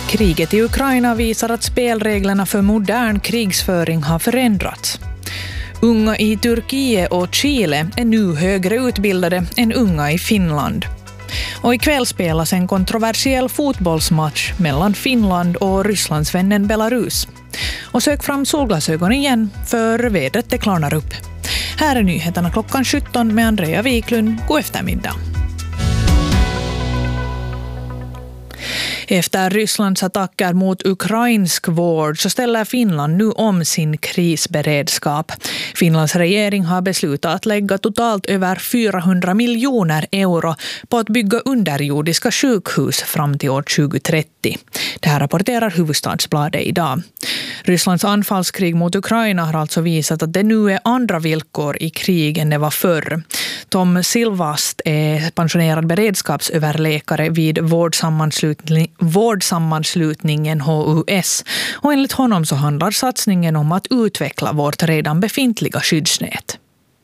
Kriget i Ukraina visar att spelreglerna för modern krigsföring har förändrats. Unga i Turkiet och Chile är nu högre utbildade än unga i Finland. Och ikväll spelas en kontroversiell fotbollsmatch mellan Finland och Rysslandsvännen Belarus. Och sök fram solglasögon igen, för vädret det klarnar upp. Här är nyheterna klockan 17 med Andrea Wiklund. God eftermiddag. Efter Rysslands attacker mot ukrainsk vård så ställer Finland nu om sin krisberedskap. Finlands regering har beslutat att lägga totalt över 400 miljoner euro på att bygga underjordiska sjukhus fram till år 2030. Det här rapporterar Hufvudstadsbladet idag. Rysslands anfallskrig mot Ukraina har alltså visat att det nu är andra villkor i krig än det var förr. Tom Silvast är pensionerad beredskapsöverläkare vid vårdsammanslutningen HUS. Och enligt honom så handlar satsningen om att utveckla vårt redan befintliga skyddsnät.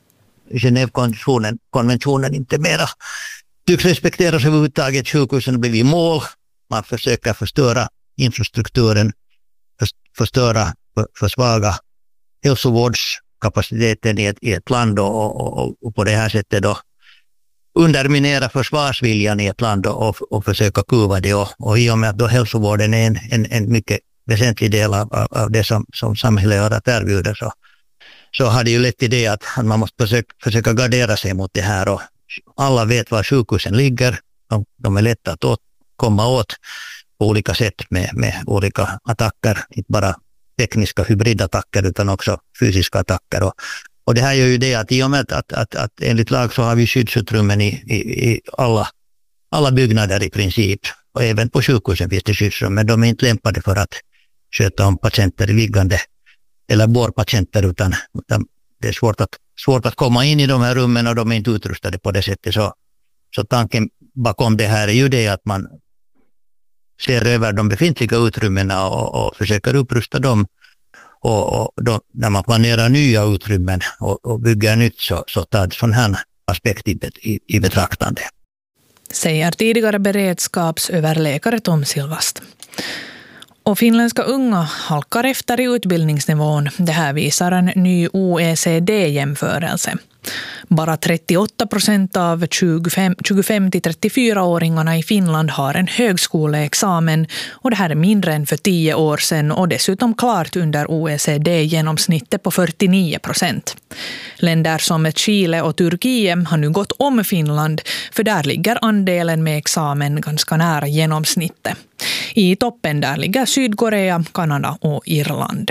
Genèvekonventionen inte mera tycks respekteras överhuvudtaget. Sjukhusen blir i mål. Man försöker förstöra infrastrukturen, förstöra, försvaga hälsovårdskapaciteten i ett land och på det här sättet då underminera försvarsviljan i ett land och försöka kuva det. Och i och med att då hälsovården är en mycket väsentlig del av det som samhället har att erbjuda, så har det ju lett till det att man måste försöka gardera sig mot det här. Och alla vet var sjukhusen ligger. De är lätta att komma åt på olika sätt med olika attacker, inte bara tekniska hybridattacker utan också fysiska attacker. Och det här gör ju det att i och med att enligt lag så har vi skyddsutrymmen i alla byggnader i princip, och även på sjukhusen finns det skyddsrum, men de är inte lämpade för att sköta om patienter liggande eller bårpatienter, utan det är svårt att komma in i de här rummen och de är inte utrustade på det sättet. Så tanken bakom det här är ju det att man ser över de befintliga utrymmena och försöker upprusta dem. Och då, när man planerar nya utrymmen och bygger nytt så tar det sån här aspekt i betraktande. Säger tidigare beredskapsöverläkare Tom Silvast. Och finländska unga halkar efter i utbildningsnivån. Det här visar en ny OECD-jämförelse. Bara 38% av 25-34-åringarna i Finland har en högskoleexamen, och det här är mindre än för 10 år sedan och dessutom klart under OECD-genomsnittet på 49%. Länder som Chile och Turkiet har nu gått om Finland, för där ligger andelen med examen ganska nära genomsnittet. I toppen där ligger Sydkorea, Kanada och Irland.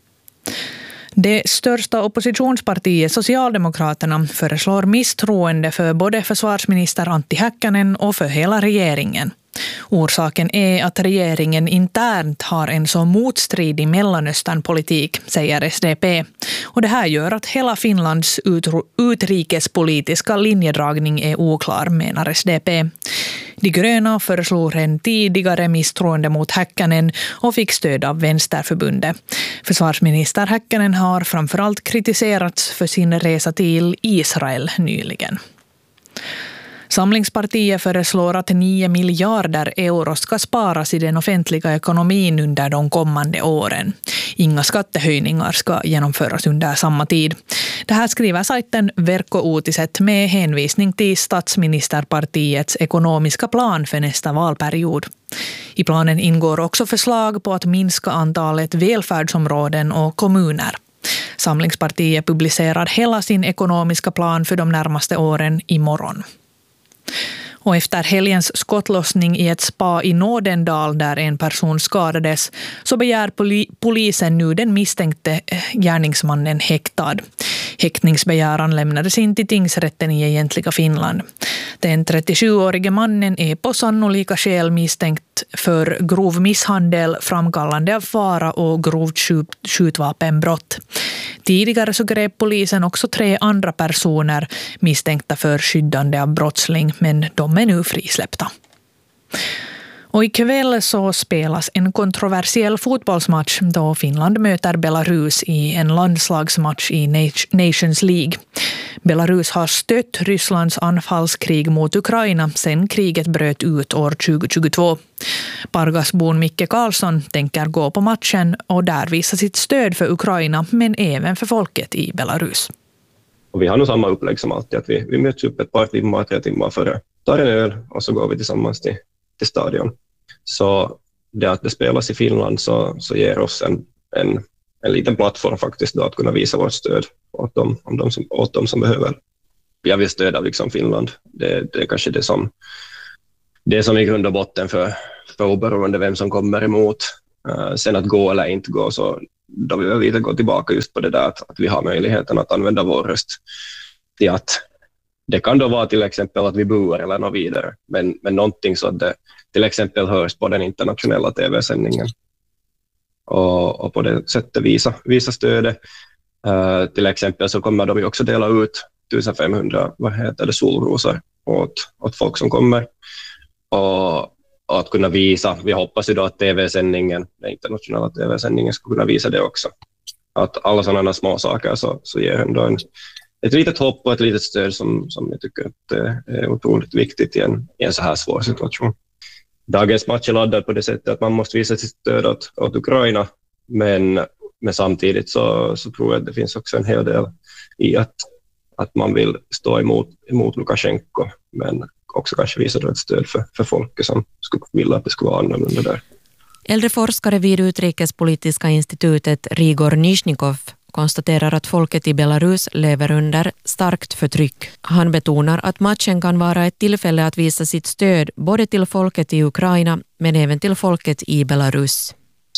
Det största oppositionspartiet Socialdemokraterna föreslår misstroende för både försvarsminister Antti Häkkänen och för hela regeringen. Orsaken är att regeringen internt har en så motstridig Mellanösternpolitik, säger SDP. Och det här gör att hela Finlands utrikespolitiska linjedragning är oklar, menar SDP. De gröna föreslår en tidigare misstroende mot Häkkänen och fick stöd av Vänsterförbundet. Försvarsminister Häkkänen har framförallt kritiserats för sin resa till Israel nyligen. Samlingspartiet föreslår att 9 miljarder euro ska sparas i den offentliga ekonomin under de kommande åren. Inga skattehöjningar ska genomföras under samma tid. Det här skriver sajten Verkko-uutiset med hänvisning till statsministerpartiets ekonomiska plan för nästa valperiod. I planen ingår också förslag på att minska antalet välfärdsområden och kommuner. Samlingspartiet publicerar hela sin ekonomiska plan för de närmaste åren imorgon. Och efter helgens skottlossning i ett spa i Nådendal där en person skadades, så begär polisen nu den misstänkte gärningsmannen häktad. Häktningsbegäran lämnades in till tingsrätten i egentliga Finland. Den 37-årige mannen är på sannolika skäl misstänkt för grov misshandel, framkallande av fara och grovt skjutvapenbrott. Tidigare så grep polisen också 3 andra personer misstänkta för skyddande av brottsling, men de är nu frisläppta. Och ikväll så spelas en kontroversiell fotbollsmatch då Finland möter Belarus i en landslagsmatch i Nations League. Belarus har stött Rysslands anfallskrig mot Ukraina sedan kriget bröt ut år 2022. Pargasbon Micke Karlsson tänker gå på matchen och där visa sitt stöd för Ukraina men även för folket i Belarus. Och vi har nog samma upplägg som alltid, att vi möts upp ett par timmar, 3 timmar före, tar en öl och så går vi tillsammans till stadion. Så det att det spelas i Finland så ger oss en liten plattform faktiskt då att kunna visa vårt stöd åt dem som behöver. Jag vill stödja liksom Finland. Det är kanske det som i grund och botten för oberoende vem som kommer emot. Sen att gå eller inte gå, så då vill jag lite gå tillbaka just på det där att vi har möjligheten att använda vår röst till att det kan då vara till exempel att vi buar eller något vidare, men någonting så att det till exempel hörs på den internationella tv-sändningen och på det sättet visa stödet. Till exempel så kommer de också dela ut 1500 solrosor åt folk som kommer och att kunna visa, vi hoppas ju då att tv-sändningen, den internationella tv-sändningen ska kunna visa det också. Att alla sådana små saker så ger ändå ett litet hopp och ett litet stöd som jag tycker att är otroligt viktigt i en så här svår situation. Dagens match är laddad på det sättet att man måste visa sitt stöd åt Ukraina, men samtidigt så tror jag att det finns också en hel del i att man vill stå emot Lukasjenko, men också kanske visa då ett stöd för folket som skulle vilja att det skulle vara annorlunda där. Äldre forskare vid Utrikespolitiska institutet Rigor Nizhnikov konstaterar att folket i Belarus lever under starkt förtryck. Han betonar att matchen kan vara ett tillfälle att visa sitt stöd både till folket i Ukraina men även till folket i Belarus.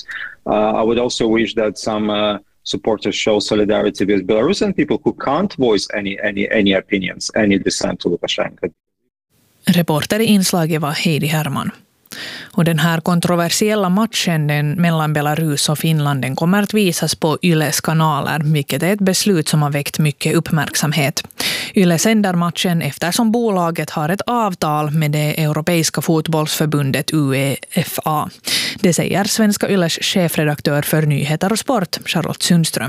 I would also wish that some supporters show solidarity with Belarusian people who can't voice any opinions, any dissent to Lukashenko. Reporter i inslaget var Heidi Herman. Och den här kontroversiella matchen mellan Belarus och Finland den kommer att visas på Yles kanaler, vilket är ett beslut som har väckt mycket uppmärksamhet. Yle sänder matchen eftersom bolaget har ett avtal med det europeiska fotbollsförbundet UEFA. Det säger svenska Yles chefredaktör för nyheter och sport, Charlotte Sundström.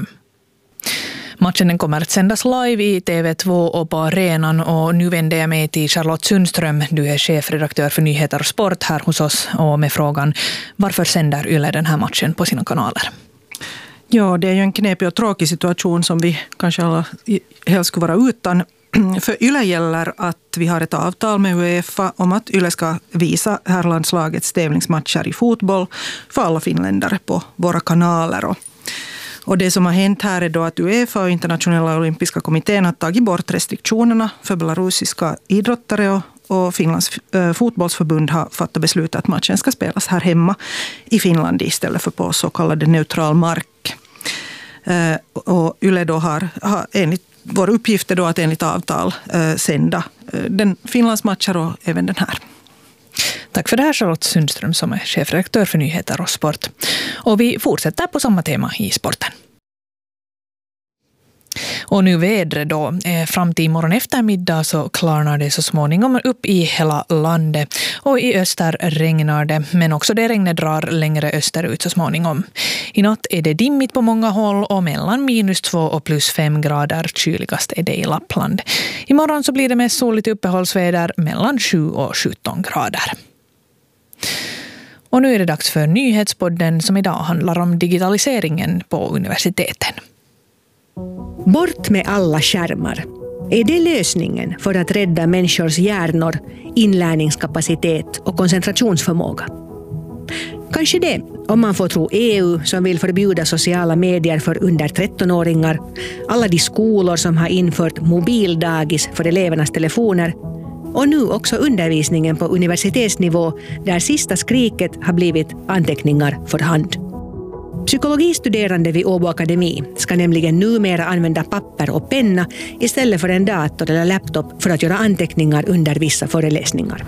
Matchen den kommer att sändas live i TV2 och på arenan, och nu vänder jag mig till Charlotte Sundström. Du är chefredaktör för nyheter och sport här hos oss, och med frågan: varför sänder Yle den här matchen på sina kanaler? Ja, det är ju en knepig och tråkig situation som vi kanske alla helst skulle vara utan. För Yle gäller att vi har ett avtal med UEFA om att Yle ska visa herrlandslagets tävlingsmatcher i fotboll för alla finländare på våra kanaler. Och det som har hänt här är då att UEFA och Internationella olympiska kommittén har tagit bort restriktionerna för belarusiska idrottare, och Finlands fotbollsförbund har fattat beslut att matchen ska spelas här hemma i Finland istället för på så kallad neutral mark. Och Yle då har enligt vår uppgift då att enligt avtal sända Finlands matcher och även den här. Tack för det här, Charlotte Sundström, som är chefredaktör för nyheter och sport. Och vi fortsätter på samma tema i sporten. Och nu vädret då. Fram till imorgon eftermiddag så klarnar det så småningom upp i hela landet. Och i öster regnar det, men också det regnet drar längre österut så småningom. I natt är det dimmigt på många håll och mellan -2 och +5 grader. Kyligast är det i Lappland. Imorgon så blir det mest soligt uppehållsväder mellan 7 och 17 grader. Och nu är det dags för nyhetspodden som idag handlar om digitaliseringen på universiteten. Bort med alla skärmar. Är det lösningen för att rädda människors hjärnor, inlärningskapacitet och koncentrationsförmåga? Kanske det, om man får tro EU som vill förbjuda sociala medier för under 13-åringar, alla de skolor som har infört mobildagis för elevernas telefoner, och nu också undervisningen på universitetsnivå där sista skriket har blivit anteckningar för hand. Psykologistuderande vid Åbo Akademi ska nämligen numera använda papper och penna istället för en dator eller laptop för att göra anteckningar under vissa föreläsningar.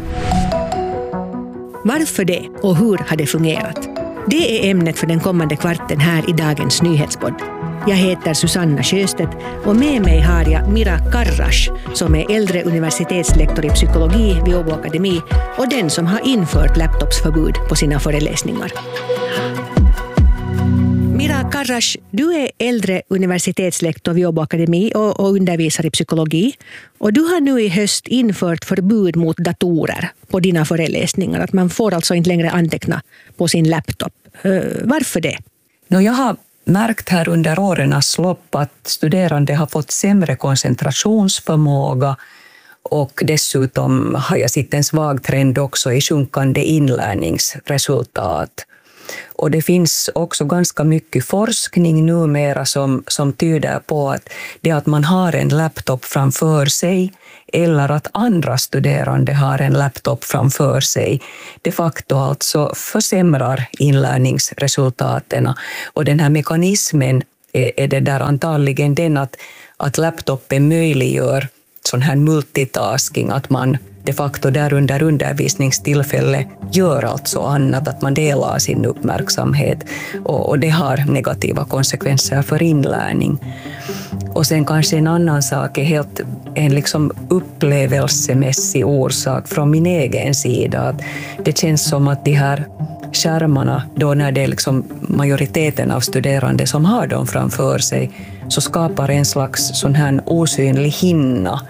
Varför det och hur har det fungerat? Det är ämnet för den kommande kvarten här i dagens nyhetspodd. Jag heter Susanna Sjöstedt och med mig har jag Mira Karrasch som är äldre universitetslektor i psykologi vid Åbo Akademi och den som har infört laptopsförbud på sina föreläsningar. Mira Karras, du är äldre universitetslektor vid Åbo Akademi och undervisar i psykologi. Och du har nu i höst infört förbud mot datorer på dina föreläsningar. Att man får alltså inte längre anteckna på sin laptop. Varför det? Jag har märkt här under årens lopp att studerande har fått sämre koncentrationsförmåga och dessutom har jag sett en svag trend också i sjunkande inlärningsresultat. Och det finns också ganska mycket forskning numera som tyder på att det att man har en laptop framför sig eller att andra studerande har en laptop framför sig de facto alltså försämrar inlärningsresultaten. Och den här mekanismen är det där antagligen den att laptopen möjliggör sån här multitasking, att man de facto där under undervisningstillfälle gör alltså annat, att man delar sin uppmärksamhet och det har negativa konsekvenser för inlärning. Och sen kanske en annan sak är helt en liksom upplevelsemässig orsak från min egen sida. Att det känns som att de här skärmarna, då när det är liksom majoriteten av studerande som har dem framför sig, så skapar en slags sån här osynlig hinna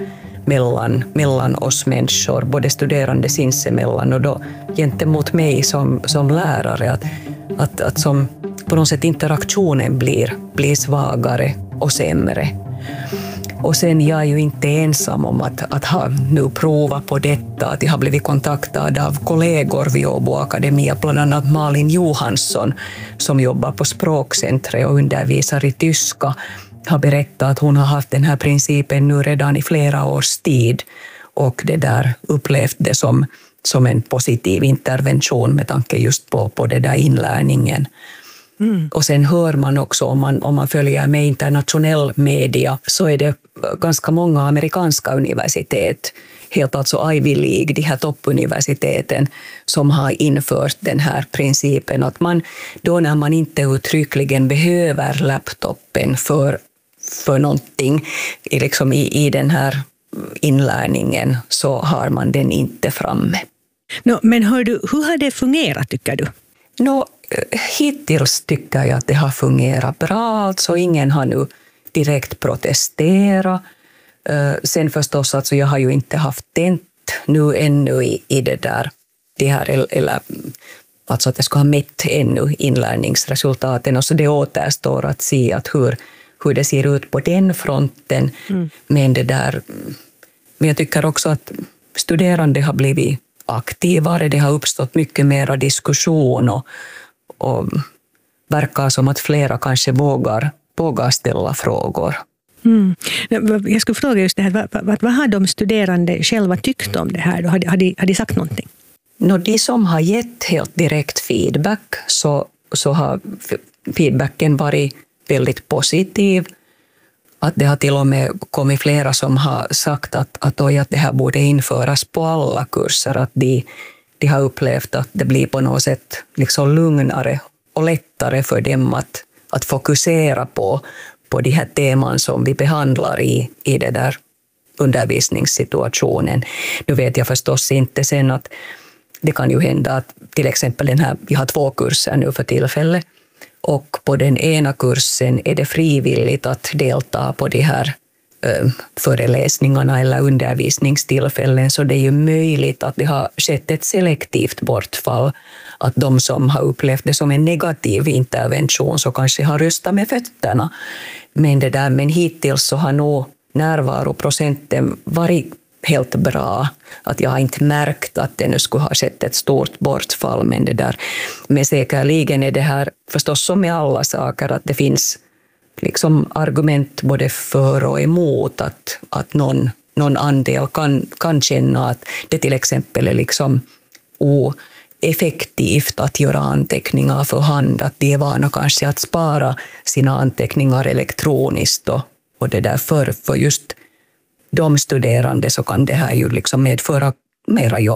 mellan oss människor, både studerande sinsemellan och då gentemot mig som lärare, att som på något sätt interaktionen blir svagare och sämre. Och sen jag är ju inte ensam om att ha nu provat på detta, att jag har blivit kontaktad av kollegor vid Åbo Akademi, bland annat Malin Johansson som jobbar på språkcentret och undervisar i tyska, har berättat att hon har haft den här principen nu redan i flera års tid och det där upplevt det som en positiv intervention med tanke just på det där inlärningen. Och sen hör man också, om man följer med internationell media, så är det ganska många amerikanska universitet, helt alltså Ivy League, de här toppuniversiteten, som har infört den här principen att man då när man inte uttryckligen behöver laptopen för någonting liksom i den här inlärningen, så har man den inte framme. Men hur har det fungerat tycker du? Hittills tycker jag att det har fungerat bra, alltså ingen har nu direkt protesterat. Sen förstås, alltså jag har ju inte haft tent nu ännu i det här eller alltså att jag ska ha mätt ännu inlärningsresultaten, och så det återstår att se att hur det ser ut på den fronten. Men jag tycker också att studerande har blivit aktivare, det har uppstått mycket mera diskussion och verkar som att flera kanske vågar ställa frågor. Jag skulle fråga just det här, vad har de studerande själva tyckt om det här? Har de sagt någonting? De som har gett helt direkt feedback så har feedbacken varit väldigt positiv. Att det har till och med kommit flera som har sagt att det här borde införas på alla kurser. Att de har upplevt att det blir på något sätt liksom lugnare och lättare för dem att fokusera på de här teman som vi behandlar i det där undervisningssituationen. Nu vet jag förstås inte sen att det kan ju hända att till exempel vi har 2 kurser nu för tillfället. Och på den ena kursen är det frivilligt att delta på de här föreläsningarna eller undervisningstillfällen, så det är ju möjligt att det har skett ett selektivt bortfall, att de som har upplevt det som en negativ intervention så kanske har röstat med fötterna. Men hittills så har nog närvaroprocenten varit helt bra, att jag har inte märkt att det nu skulle ha skett ett stort bortfall, men säkerligen är det här förstås som med alla saker att det finns liksom argument både för och emot, att någon andel kan känna att det till exempel är liksom oeffektivt att göra anteckningar för hand, att de är vana kanske att spara sina anteckningar elektroniskt och det där för just de studerande så kan det här ju liksom medföra mera jobb.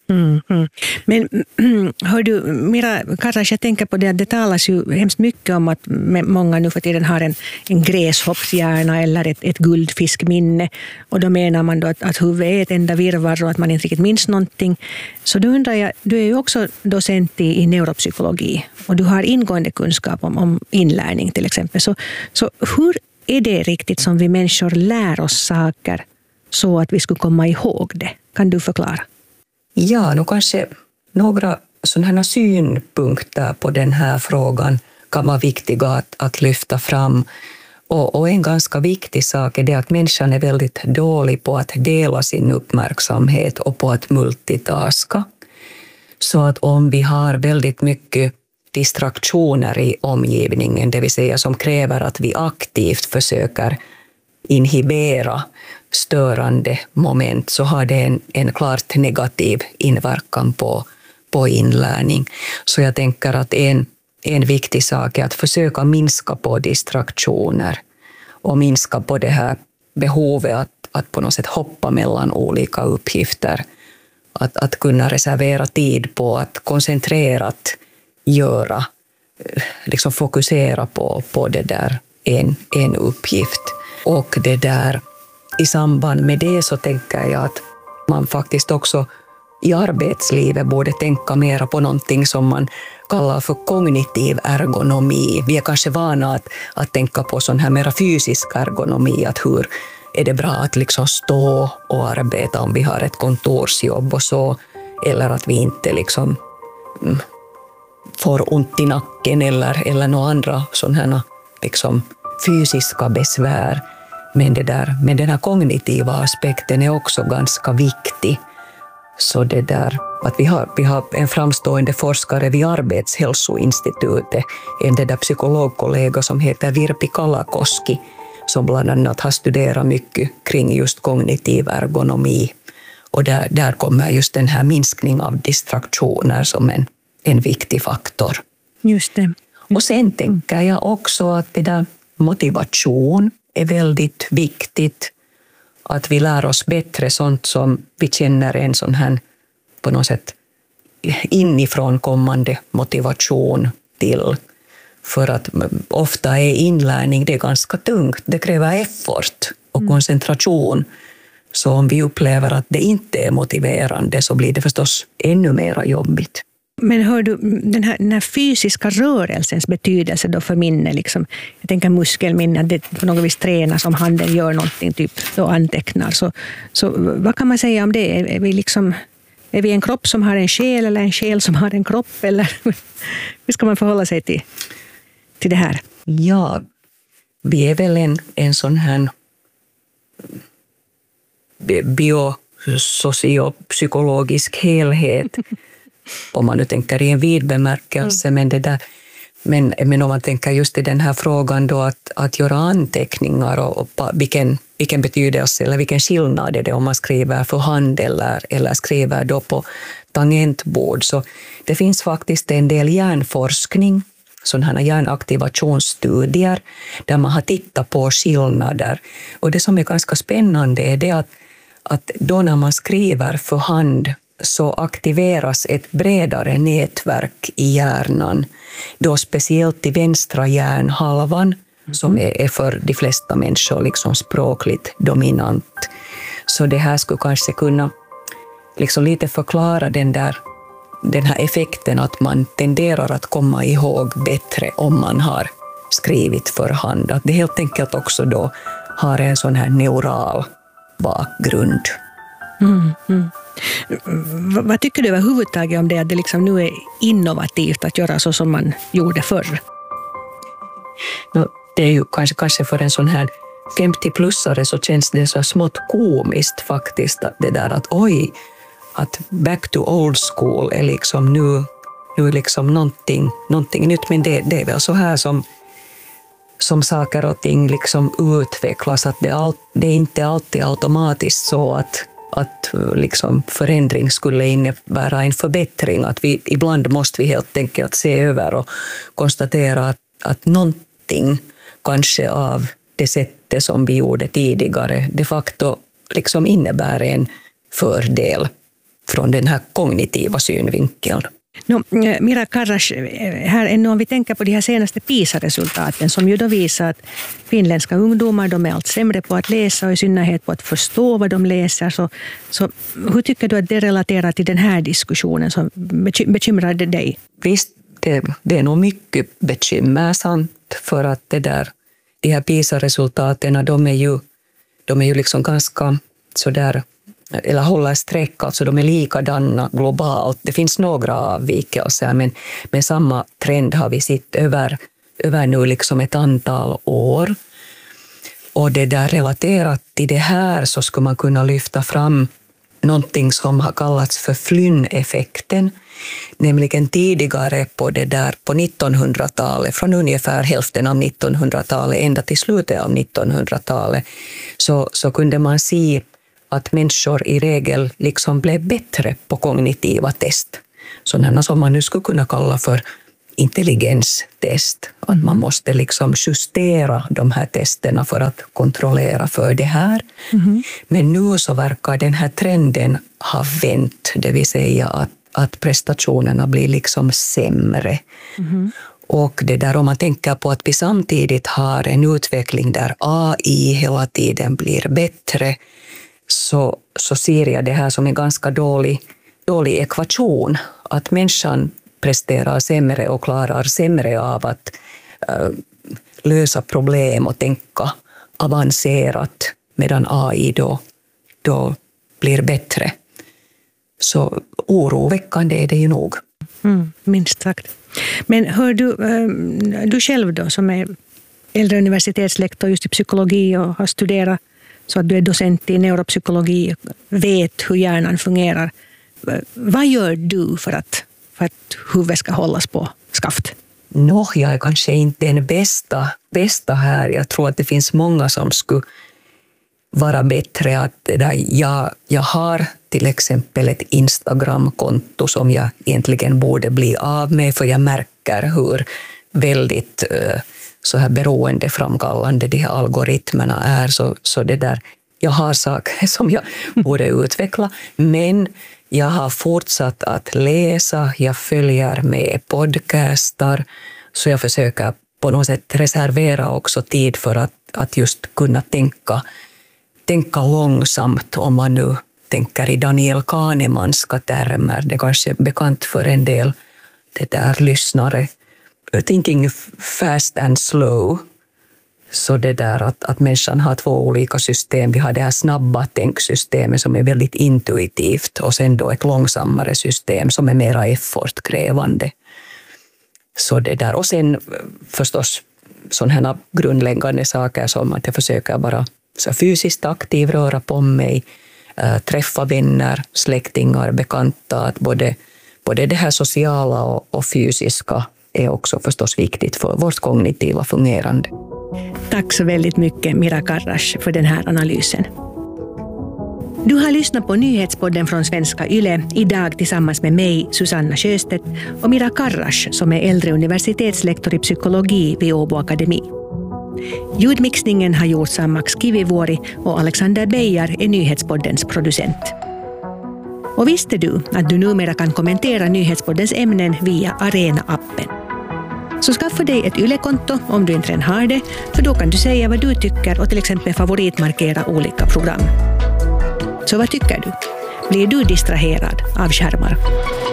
Men hör du, Mira Karash, jag tänker på det att det talas ju hemskt mycket om att många nu för tiden har en gräshoppshjärna eller ett guldfiskminne, och då menar man då att huvudet är ett enda virrvarr och att man inte riktigt minns någonting. Så då undrar jag, du är ju också docent i neuropsykologi och du har ingående kunskap om inlärning till exempel. Så hur är det riktigt som vi människor lär oss saker så att vi skulle komma ihåg det? Kan du förklara? Ja, nu kanske några sådana synpunkter på den här frågan kan vara viktiga att lyfta fram. Och en ganska viktig sak är det att människan är väldigt dålig på att dela sin uppmärksamhet och på att multitaska. Så att om vi har väldigt mycket distraktioner i omgivningen, det vill säga som kräver att vi aktivt försöker inhibera störande moment, så har det en klart negativ inverkan på inlärning. Så jag tänker att en viktig sak är att försöka minska på distraktioner och minska på det här behovet att på något sätt hoppa mellan olika uppgifter. Att kunna reservera tid på att koncentrerat göra, liksom fokusera på det där en uppgift. Och det där, i samband med det så tänker jag att man faktiskt också i arbetslivet borde tänka mer på någonting som man kallar för kognitiv ergonomi. Vi är kanske vana att tänka på sån här mera fysisk ergonomi, att hur är det bra att liksom stå och arbeta om vi har ett kontorsjobb och så, eller att vi inte liksom får ont i nacken eller några andra sådana liksom fysiska besvär. Men den här kognitiva aspekten är också ganska viktig. Så det där att vi har en framstående forskare vid Arbetshälsoinstitutet, en där psykologkollega som heter Virpi Kalakoski, som bland annat har studerat mycket kring just kognitiv ergonomi. Och där kommer just den här minskning av distraktioner som en viktig faktor. Just det. Och sen tänker jag också att det där motivation är väldigt viktigt. Att vi lär oss bättre sånt som vi känner en sån här på något sätt inifrån kommande motivation till. För att ofta är inlärning det är ganska tungt. Det kräver effort och koncentration. Så om vi upplever att det inte är motiverande så blir det förstås ännu mer jobbigt. Men hör du, den här fysiska rörelsens betydelse då för minne, liksom, jag tänker muskelminne, att det på något vis tränas om handen gör någonting, typ då antecknar. Så vad kan man säga om det? Är vi en kropp som har en själ eller en själ som har en kropp? Eller hur ska man förhålla sig till det här? Ja, vi är väl en sån här biosociopsykologisk helhet. Om man nu tänker i en vid bemärkelse, men om man tänker just i den här frågan då att göra anteckningar och vilken betydelse eller vilken skillnad är det om man skriver för hand eller skriver då på tangentbord, så det finns faktiskt en del hjärnforskning, sådana hjärnaktivationsstudier där man har tittat på skillnader, och det som är ganska spännande är det att då när man skriver för hand så aktiveras ett bredare nätverk i hjärnan, då speciellt i vänstra hjärnhalvan som är för de flesta människor liksom språkligt dominant. Så det här skulle kanske kunna liksom lite förklara den här effekten att man tenderar att komma ihåg bättre om man har skrivit för hand. Att det helt enkelt också då har en sån här neural bakgrund. Vad tycker du överhuvudtaget om det att det liksom nu är innovativt att göra så som man gjorde förr? Det är ju kanske för en sån här 50-plussare så känns det så smått komiskt faktiskt att det där att back to old school är liksom nu liksom någonting nytt, men det är väl så här som saker och ting liksom utvecklas, att det är inte alltid automatiskt så att liksom förändring skulle innebära en förbättring. Att ibland måste vi helt enkelt se över och konstatera att någonting kanske av det sättet som vi gjorde tidigare de facto liksom innebär en fördel från den här kognitiva synvinkeln. Mira Karras, här ännu om vi tänker på de här senaste PISA-resultaten som ju då visar att finländska ungdomar, de är allt sämre på att läsa och i synnerhet på att förstå vad de läser. Så hur tycker du att det relaterar till den här diskussionen som bekymrar dig? Visst, det är nog mycket bekymmersamt för att de här PISA-resultaten, de är ju liksom ganska sådär, eller håller streck, alltså de är likadana globalt. Det finns några avvikelser, men samma trend har vi sett över nu liksom ett antal år. Och det där relaterat till det här så skulle man kunna lyfta fram någonting som har kallats för Flynn-effekten, nämligen tidigare på 1900-talet, från ungefär hälften av 1900-talet ända till slutet av 1900-talet, så kunde man se att människor i regel liksom blev bättre på kognitiva test. Sådana som man nu skulle kunna kalla för intelligenstest. Att man måste liksom justera de här testerna för att kontrollera för det här. Mm-hmm. Men nu så verkar den här trenden ha vänt, det vill säga att prestationerna blir liksom sämre. Mm-hmm. Och det där, om man tänker på att vi samtidigt har en utveckling där AI hela tiden blir bättre, så ser jag det här som en ganska dålig ekvation. Att människan presterar sämre och klarar sämre av att lösa problem och tänka avancerat, medan AI då blir bättre. Så oroväckande är det ju nog. Minst sagt. Men hör du själv då, som är äldre universitetslektor just i psykologi och har studerat så att du är docent i neuropsykologi, vet hur hjärnan fungerar. Vad gör du för att huvudet ska hållas på skaft? Jag är kanske inte den bästa här. Jag tror att det finns många som skulle vara bättre. Att jag har till exempel ett Instagram-konto som jag egentligen borde bli av med, för jag märker hur väldigt så här beroendeframkallande de här algoritmerna är. Så det där, jag har saker som jag borde utveckla, men jag har fortsatt att läsa, jag följer med podcastar, så jag försöker på något sätt reservera också tid för att just kunna tänka långsamt, om man nu tänker i Daniel Kahnemanska termer. Det kanske är bekant för en del det där lyssnare. Thinking fast and slow. Så det där att människan har två olika system. Vi har det här snabba tänksystemet som är väldigt intuitivt, och sen då ett långsammare system som är mera effortkrävande. Så det där. Och sen förstås sådana här grundläggande saker som att jag försöker vara så fysiskt aktiv, röra på mig, träffa vänner, släktingar, bekanta. Att både det här sociala och fysiska är också förstås viktigt för vårt kognitiva fungerande. Tack så väldigt mycket, Mira Karras, för den här analysen. Du har lyssnat på nyhetspodden från Svenska Yle, idag tillsammans med mig, Susanna Sjöstedt, och Mira Karras, som är äldre universitetslektor i psykologi vid Åbo Akademi. Ljudmixningen har gjorts av Max Kivivuori och Alexander Beijar är nyhetspoddens producent. Och visste du att du numera kan kommentera nyhetspoddens ämnen via Arena-appen? Så skaffa dig ett Yle-konto om du inte redan har det, för då kan du säga vad du tycker och till exempel favoritmarkera olika program. Så vad tycker du? Blir du distraherad av skärmar?